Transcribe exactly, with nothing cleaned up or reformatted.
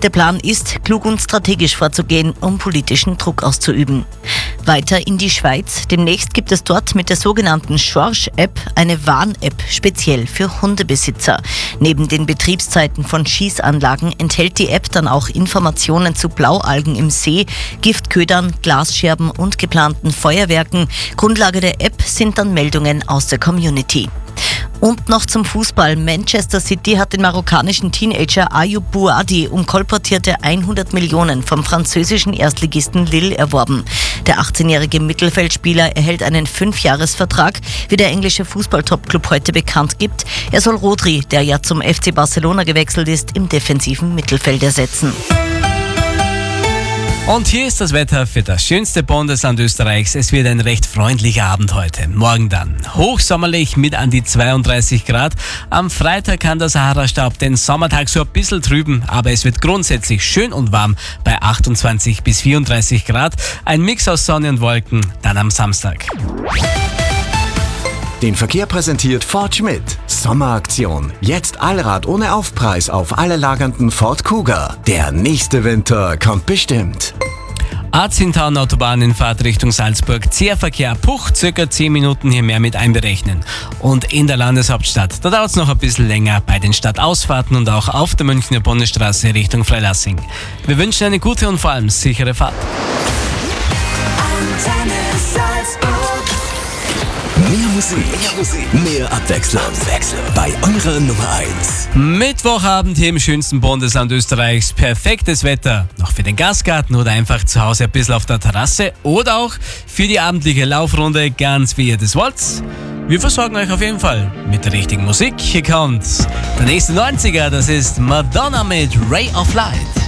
Der Plan ist, klug und strategisch vorzugehen, um politischen Druck auszuüben. Weiter in die Schweiz. Demnächst gibt es dort mit der sogenannten Schorsch-App eine Warn-App speziell für Hundebesitzer. Neben den Betriebszeiten von Schießanlagen enthält die App dann auch Informationen zu Blaualgen im See, Giftködern, Glasscherben und geplanten Feuerwerken. Grundlage der App sind dann Meldungen aus der Community. Und noch zum Fußball. Manchester City hat den marokkanischen Teenager Ayoub Bouadi um kolportierte hundert Millionen vom französischen Erstligisten Lille erworben. Der achtzehnjährige Mittelfeldspieler erhält einen Fünfjahresvertrag, wie der englische Fußballtopclub heute bekannt gibt. Er soll Rodri, der ja zum F C Barcelona gewechselt ist, im defensiven Mittelfeld ersetzen. Und hier ist das Wetter für das schönste Bundesland Österreichs. Es wird ein recht freundlicher Abend heute. Morgen dann hochsommerlich mit an die zweiunddreißig Grad. Am Freitag kann der Sahara-Staub den Sommertag so ein bisschen trüben, aber es wird grundsätzlich schön und warm bei achtundzwanzig bis vierunddreißig Grad. Ein Mix aus Sonne und Wolken dann am Samstag. Den Verkehr präsentiert Ford Schmidt. Sommeraktion. Jetzt Allrad ohne Aufpreis auf alle lagernden Ford Kuga. Der nächste Winter kommt bestimmt. A zehn Town Autobahn in Fahrtrichtung Salzburg. Zäher Puch, circa zehn Minuten hier mehr mit einberechnen. Und in der Landeshauptstadt, da dauert es noch ein bisschen länger bei den Stadtausfahrten und auch auf der Münchner Bundesstraße Richtung Freilassing. Wir wünschen eine gute und vor allem sichere Fahrt. Mehr Musik, mehr Musik, mehr Abwechslung. Abwechslung bei eurer Nummer eins. Mittwochabend hier im schönsten Bundesland Österreichs. Perfektes Wetter. Noch für den Gastgarten oder einfach zu Hause ein bisschen auf der Terrasse. Oder auch für die abendliche Laufrunde, ganz wie ihr das wollt. Wir versorgen euch auf jeden Fall mit der richtigen Musik. Hier kommt der nächste neunziger. Das ist Madonna mit Ray of Light.